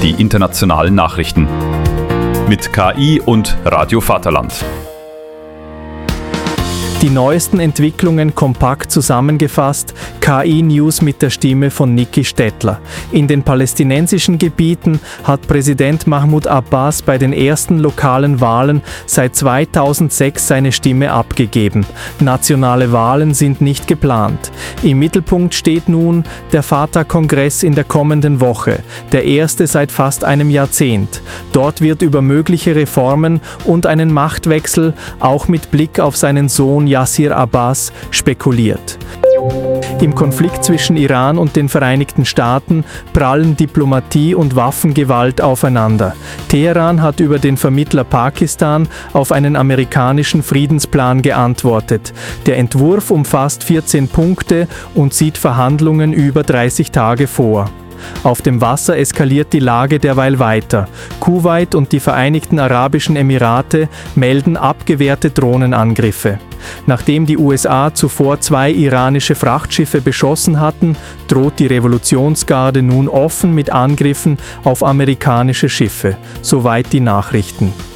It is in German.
die internationalen Nachrichten. Mit KI und Radio Vaterland. Die neuesten Entwicklungen kompakt zusammengefasst, KI-News mit der Stimme von Niki Stettler. In den palästinensischen Gebieten hat Präsident Mahmoud Abbas bei den ersten lokalen Wahlen seit 2006 seine Stimme abgegeben. Nationale Wahlen sind nicht geplant. Im Mittelpunkt steht nun der Fatah-Kongress in der kommenden Woche, der erste seit fast einem Jahrzehnt. Dort wird über mögliche Reformen und einen Machtwechsel, auch mit Blick auf seinen Sohn Yassir Abbas, spekuliert. Im Konflikt zwischen Iran und den Vereinigten Staaten prallen Diplomatie und Waffengewalt aufeinander. Teheran hat über den Vermittler Pakistan auf einen amerikanischen Friedensplan geantwortet. Der Entwurf umfasst 14 Punkte und sieht Verhandlungen über 30 Tage vor. Auf dem Wasser eskaliert die Lage derweil weiter. Kuwait und die Vereinigten Arabischen Emirate melden abgewehrte Drohnenangriffe. Nachdem die USA zuvor 2 iranische Frachtschiffe beschossen hatten, droht die Revolutionsgarde nun offen mit Angriffen auf amerikanische Schiffe. Soweit die Nachrichten.